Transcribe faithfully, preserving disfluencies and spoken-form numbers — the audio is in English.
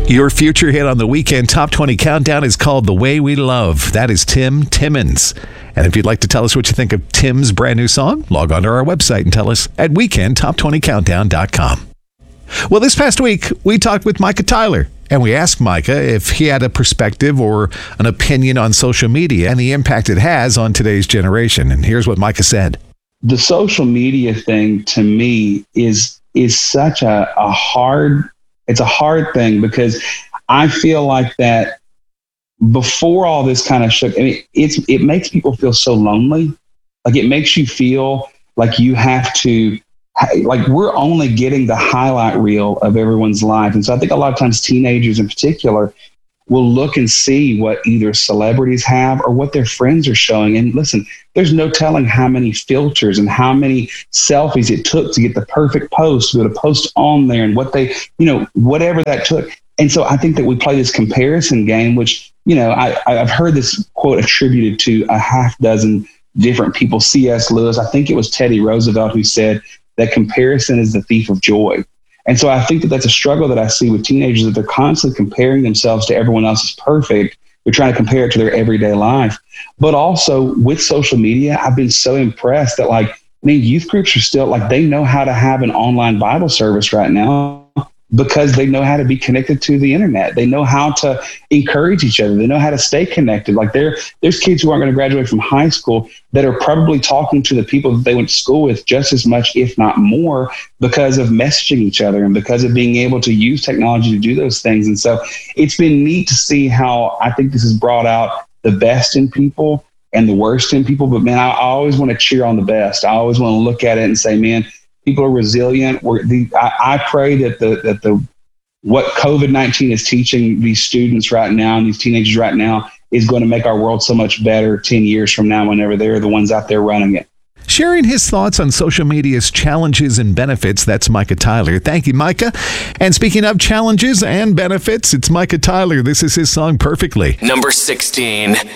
Your future hit on the Weekend Top twenty Countdown is called The Way We Love. That is Tim Timmons. And if you'd like to tell us what you think of Tim's brand new song, log on to our website and tell us at weekend top twenty countdown dot com. Well, this past week, we talked with Micah Tyler, and we asked Micah if he had a perspective or an opinion on social media and the impact it has on today's generation. And here's what Micah said. The social media thing to me is is such a, a hard, it's a hard thing because I feel like that before all this kind of shook, I mean, it's, it makes people feel so lonely. Like it makes you feel like you have to, like we're only getting the highlight reel of everyone's life. And so I think a lot of times teenagers in particular will look and see what either celebrities have or what their friends are showing. And listen, there's no telling how many filters and how many selfies it took to get the perfect post, to be able to post on there and what they, you know, whatever that took. And so I think that we play this comparison game, which, you know, I, I've heard this quote attributed to a half dozen different people. C S Lewis, I think it was Teddy Roosevelt who said that comparison is the thief of joy. And so I think that that's a struggle that I see with teenagers, that they're constantly comparing themselves to everyone else's perfect. They're trying to compare it to their everyday life. But also with social media, I've been so impressed that like, I mean, youth groups are still like, they know how to have an online Bible service right now because they know how to be connected to the internet. They know how to encourage each other. They know how to stay connected. Like there, there's kids who aren't going to graduate from high school that are probably talking to the people that they went to school with just as much, if not more, because of messaging each other and because of being able to use technology to do those things. And so it's been neat to see how I think this has brought out the best in people and the worst in people. But man, I, I always want to cheer on the best. I always want to look at it and say, man, people are resilient. We're the, I, I pray that the that the what COVID nineteen is teaching these students right now and these teenagers right now is going to make our world so much better ten years from now whenever they're the ones out there running it. Sharing his thoughts on social media's challenges and benefits, that's Micah Tyler. Thank you, Micah. And speaking of challenges and benefits, it's Micah Tyler. This is his song, Perfectly. Number sixteen.